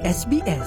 SBS.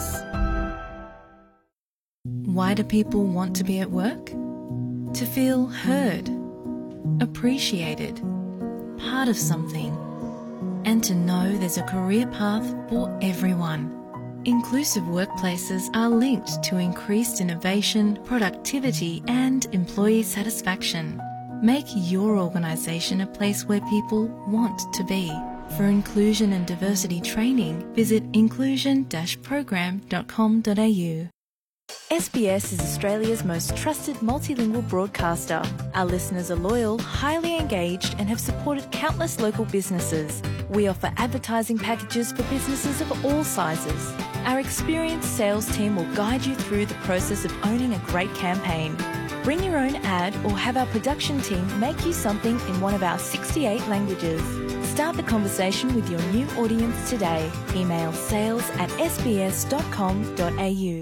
Why do people want to be at work? To feel heard, appreciated, part of something, and to know there's a career path for everyone. Inclusive workplaces are linked to increased innovation, productivity, and employee satisfaction. Make your organisation a place where people want to be. For inclusion and diversity training, visit inclusion-program.com.au. SBS is Australia's most trusted multilingual broadcaster. Our listeners are loyal, highly engaged, and have supported countless local businesses. We offer advertising packages for businesses of all sizes. Our experienced sales team will guide you through the process of owning a great campaign. Bring your own ad or have our production team make you something in one of our 68 languages. Start the conversation with your new audience today. Email sales@sbs.com.au.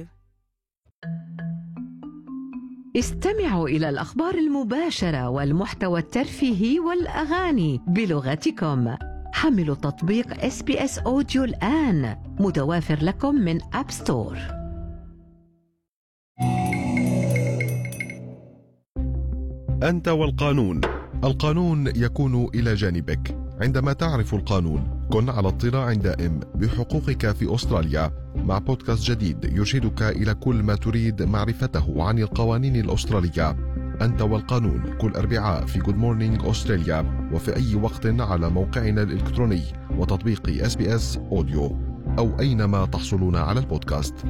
استمعوا إلى الأخبار المباشرة والمحتوى الترفيهي والأغاني بلغتكم. حملوا تطبيق SBS Audio الآن، متوافر لكم من أب ستور. أنت والقانون. القانون يكون إلى جانبك. عندما تعرف القانون كن على اطلاع دائم بحقوقك في أستراليا، مع بودكاست جديد يرشدك إلى كل ما تريد معرفته عن القوانين الأسترالية. أنت والقانون، كل أربعاء في Good Morning Australia، وفي أي وقت على موقعنا الإلكتروني وتطبيق SBS Audio، أو أينما تحصلون على البودكاست.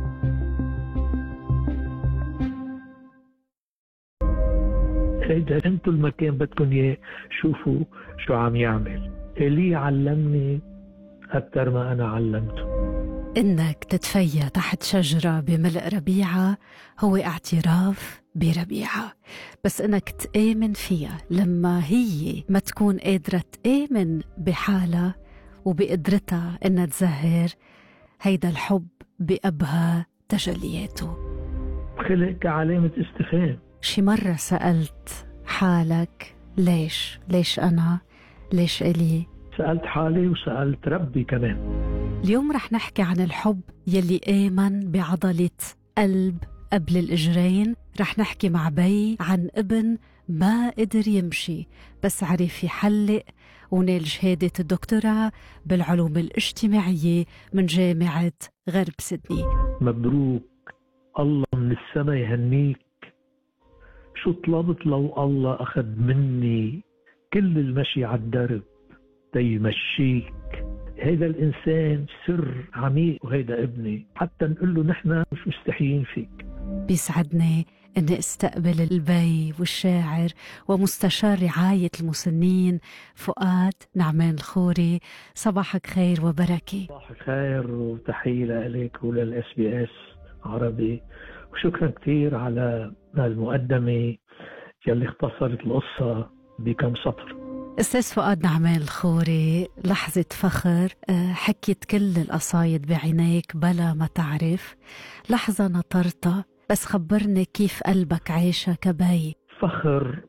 إذا أنتوا المكان بدكم إياه، شوفوا شو عم يعمل. اللي علمني أكثر ما أنا علمته. إنك تتفيا تحت شجرة بملء ربيعة هو اعتراف بربيعة، بس إنك تآمن فيها لما هي ما تكون قادرة تآمن بحالها وبقدرتها إنها تزهر، هيدا الحب بأبهى تجلياته. خلق كعلامة استفهام. شي مرة سألت حالك ليش أنا؟ ليش إلي؟ سألت حالي وسألت ربي كمان. اليوم رح نحكي عن الحب يلي آمن بعضلة قلب قبل الإجرين. رح نحكي مع بي عن ابن ما قدر يمشي بس عرف يحلق ونال شهادة الدكتوراه بالعلوم الاجتماعية من جامعة غرب سيدني. مبروك، الله من السما يهنيك. شو طلبت لو الله أخذ مني كل المشي على الدرب تيمشيك؟ هيدا الإنسان سر عميق، وهيدا ابني، حتى نقول له نحن مش مستحيين فيك. بيسعدني أني استقبل البي والشاعر ومستشار رعاية المسنين فؤاد نعمان الخوري. صباحك خير وبركة. صباحك خير وتحية لك وللإس بي إس عربي، وشكرا كثير على المقدمة يلي اختصرت القصة بكم سطر. أستاذ فؤاد نعمان الخوري، لحظة فخر، حكيت كل القصايد بعينيك بلا ما تعرف، لحظة نطرتها، بس خبرني كيف قلبك عايشة كبي. فخر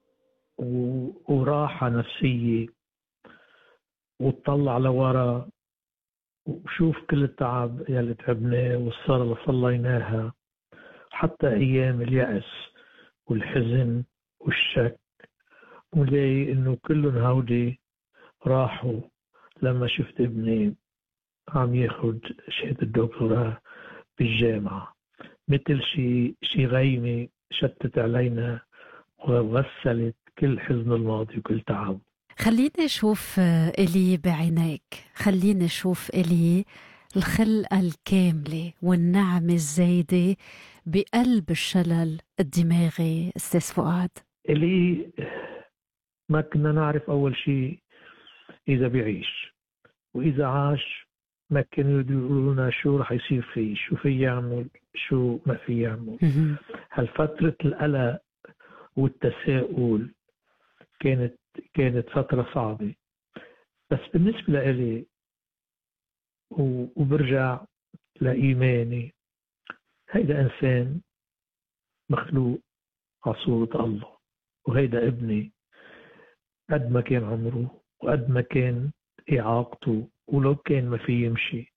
وراحة نفسية، وتطلع لورا وشوف كل التعب يلي تعبناه والصلاة اللي صليناها، حتى أيام اليأس والحزن والشك، ولاقي إنه كلهم هودي راحوا لما شفت ابني عم ياخد شهادة الدكتوراه بالجامعة. مثل شي غيمة شتت علينا وغسلت كل حزن الماضي وكل تعب. خليني أشوف إلي بعينيك، خليني أشوف إلي الخلقة الكاملة والنعمة الزايدة بقلب الشلل الدماغي. أستاذ فؤاد، إلي ما كنا نعرف أول شيء إذا بيعيش، وإذا عاش ما كانوا يقولوا لنا شو رح يصير فيه، شو في يعمل، شو ما في يعمل. هالفترة القلق والتساؤل كانت فترة صعبة، بس بالنسبة لإلي وبرجع لإيماني، هيدا إنسان مخلوق على صورة الله، وهيدا ابني قد ما كان عمره وقد ما كان إعاقته ولو كان ما في يمشي